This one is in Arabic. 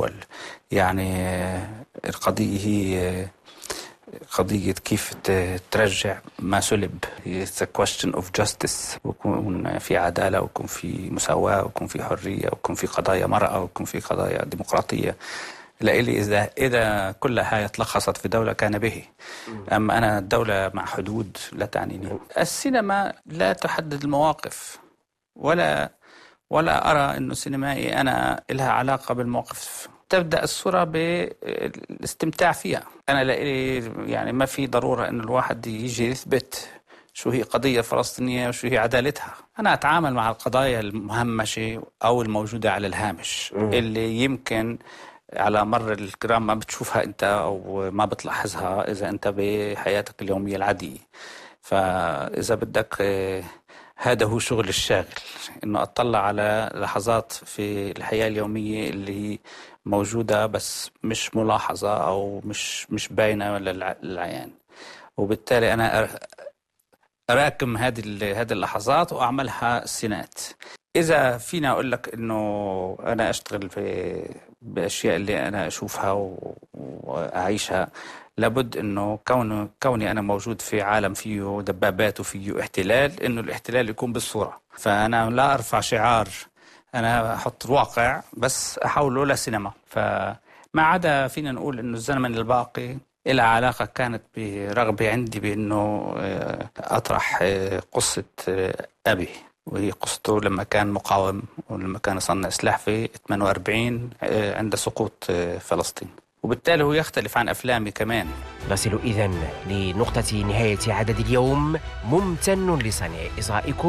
الدول. يعني القضية هي قضية كيف ترجع ما سلب. It's a question of justice، ويكون في عدالة، ويكون في مساواة، ويكون في حرية، ويكون في قضايا مرأة، ويكون في قضايا ديمقراطية. لإلي إذا كل هاي تلخصت في دولة كان به. أما أنا الدولة مع حدود لا تعنيني. السينما لا تحدد المواقف، ولا أرى أنه سينمائي أنا لها علاقة بالموقف. تبدأ الصورة بالاستمتاع فيها. أنا لإلي يعني ما في ضرورة أن الواحد يجي يثبت شو هي قضية فلسطينية وشو هي عدالتها. أنا أتعامل مع القضايا المهمشة أو الموجودة على الهامش اللي يمكن على مر الكرام ما بتشوفها أنت أو ما بتلاحظها إذا أنت بحياتك اليومية العادية. فإذا بدك هذا هو شغل الشاغل، إنه أطلع على لحظات في الحياة اليومية اللي موجودة بس مش ملاحظة أو مش باينة للعيان. وبالتالي أنا أراكم هذه اللحظات وأعملها سينات. إذا فينا أقول لك إنه أنا أشتغل بأشياء اللي أنا أشوفها وأعيشها، لابد إنه كوني أنا موجود في عالم فيه دبابات وفيه احتلال، إنه الاحتلال يكون بالصورة. فأنا لا أرفع شعار، أنا أحط الواقع بس أحوله لسينما. فما عدا فينا نقول إنه الزمن الباقي إلى علاقة كانت برغبة عندي بأنه أطرح قصة أبي، وهي قصته لما كان مقاوم ولما كان يصنع سلاح في 48 عند سقوط فلسطين. وبالتالي هو يختلف عن أفلامي كمان. نصل إذن لنقطة نهاية عدد اليوم. ممتن لصانع إصغائكم.